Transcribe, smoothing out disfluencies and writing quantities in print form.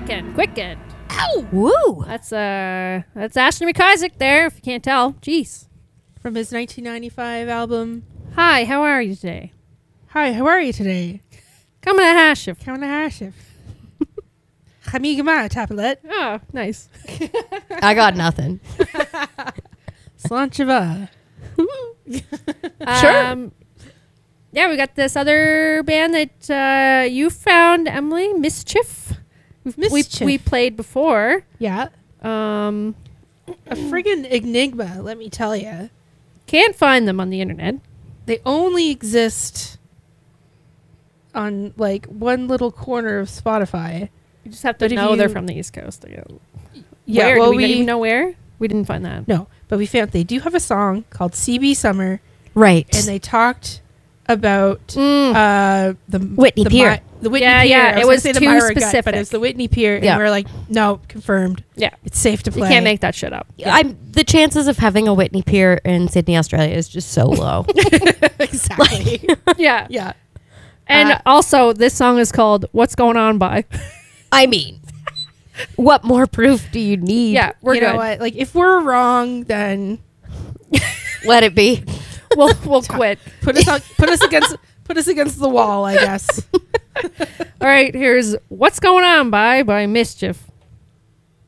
Quicken. Ow! Woo! That's Ashley McIsaac there, if you can't tell. Jeez. From his 1995 album. Hi, how are you today? Hi, how are you today? Coming to Hashif. Coming to Hashif. Hamigama Tapalet. Oh, nice. I got nothing. Slanchava. Sure. Yeah, we got this other band that you found, Emily, Mischief. Mischief. We played before. Yeah. Um, A friggin' enigma, let me tell you. can't find them on the internet. They only exist on like one little corner of Spotify. You just have to But if know they're you- from the East Coast. Yeah, where? well, Do we even know where? We didn't find that. No, but we found they do have a song called CB Summer, Right. and they talked about Mm. the Whitney Pier. The Whitney Yeah, Pier. yeah, I it gonna was say the too Myra Gut, but specific. it's the Whitney Pier, Yeah. and we're like, no, confirmed. Yeah. It's safe to You play. can't make that shit up. The chances of having a Whitney Pier in Sydney, Australia is just so low. Exactly. Yeah. Yeah. And also, this song is called What's Going On By. I mean, what more proof do you need? Yeah, we're you good. know what? Like, if we're wrong, then Let it be. We'll quit. put us against the wall, I guess. All right, here's What's Going On by Mischief.